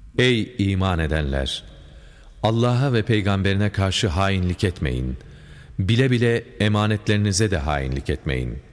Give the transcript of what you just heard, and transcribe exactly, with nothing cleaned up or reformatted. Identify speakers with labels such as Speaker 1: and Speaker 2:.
Speaker 1: Ey iman edenler! Allah'a ve peygamberine karşı hainlik etmeyin. Bile bile emanetlerinize de hainlik etmeyin.